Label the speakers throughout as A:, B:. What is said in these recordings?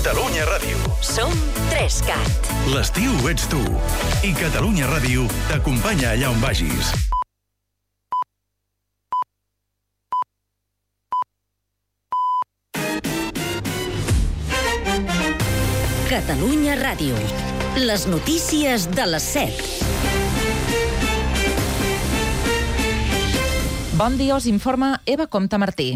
A: Catalunya Ràdio.
B: Som 3CAT.
A: L'estiu ets tu. I Catalunya Ràdio t'acompanya allà on vagis.
B: Catalunya Ràdio. Les notícies de les 7.
C: Bon dia, us informa Eva Comte Martí.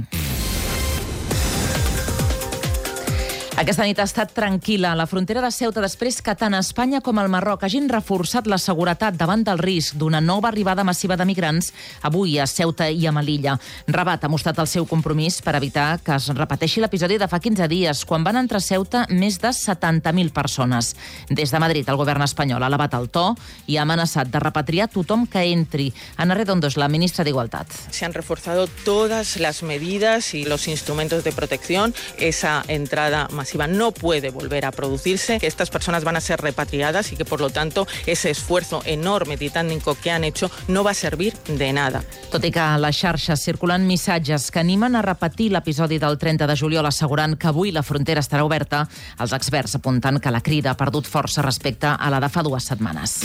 C: Aquesta nit ha estat tranquil·la a la frontera de Ceuta després que tant Espanya com el Marroc hagin reforçat la seguretat davant del risc d'una nova arribada massiva de migrants avui a Ceuta i a Melilla. Rabat ha mostrat el seu compromís per evitar que es repeteixi l'episodi de fa 15 dies, quan van entrar a Ceuta més de 70.000 persones. Des de Madrid, el govern espanyol ha elevat el to i ha amenaçat de repatriar tothom que entri. Ana Redondo és la ministra d'Igualtat.
D: Se han reforzado todas las medidas y los instrumentos de protección. Esa entrada masiva no puede volver a producirse, que estas personas van a ser repatriadas y que por lo tanto ese esfuerzo enorme titánico que han hecho no va a servir de nada.
C: Tot i que a les xarxes circulen missatges que animen a repetir l'episodi del 30 de juliol assegurant que avui la frontera estarà oberta, els experts apunten que la crida ha perdut força respecte a la de fa 2 setmanes.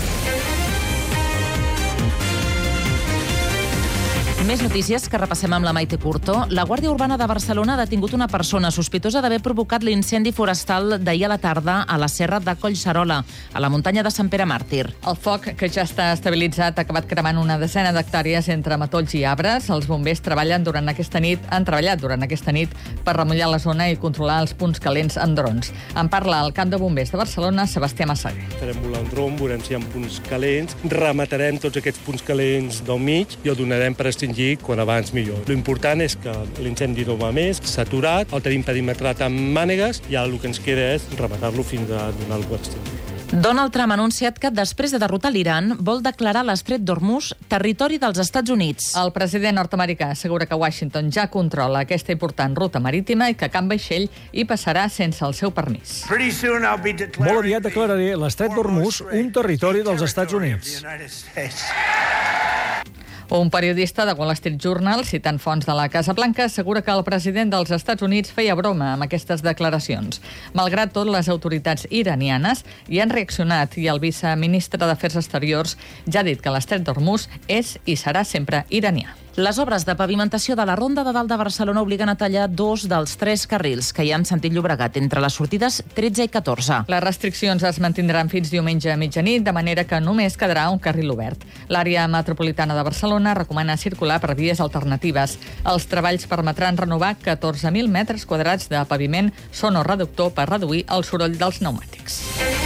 C: Més notícies que repassem amb la Maite Curto. La Guàrdia Urbana de Barcelona ha detingut una persona sospitosa d'haver provocat l'incendi forestal d'ahir a la tarda a la serra de Collserola, a la muntanya de Sant Pere Màrtir.
E: El foc, que ja està estabilitzat, ha acabat cremant una desena d'hectàrees entre matolls i arbres. Els bombers han treballat durant aquesta nit per remullar la zona i controlar els punts calents amb drons. En parla el cap de bombers de Barcelona, Sebastià Massaguer.
F: Farem volar un dron, veurem si hi ha punts calents, rematarem tots aquests punts calents del mig i el donarem per extingir quan abans millor. L'important és que l'incendi no va més, s'ha aturat, el tenim perimetrat amb mànegues i ara el que ens queda és rematar-lo fins a donar-lo per extingir.
C: Donald Trump ha anunciat que després de derrotar l'Iran vol declarar l'Estret d'Hormuz territori dels Estats Units.
E: El president nord-americà assegura que Washington ja controla aquesta important ruta marítima i que cap vaixell hi passarà sense el seu permís.
G: Molt aviat declararé l'Estret d'Hormuz un territori dels Estats Units.
E: Un periodista de Wall Street Journal, citant fonts de la Casa Blanca, assegura que el president dels Estats Units feia broma amb aquestes declaracions. Malgrat tot, les autoritats iranianes hi han reaccionat i el viceministre d'Afers Exteriors ja ha dit que l'Estret d'Hormuz és i serà sempre iranià.
C: Les obres de pavimentació de la Ronda de Dalt de Barcelona obliguen a tallar 2 dels 3 carrils que hi ha en sentit Llobregat entre les sortides 13 i 14.
E: Les restriccions es mantindran fins diumenge a mitjanit, de manera que només quedarà un carril obert. L'àrea metropolitana de Barcelona recomana circular per vies alternatives. Els treballs permetran renovar 14.000 metres quadrats de paviment sonoreductor per reduir el soroll dels pneumàtics.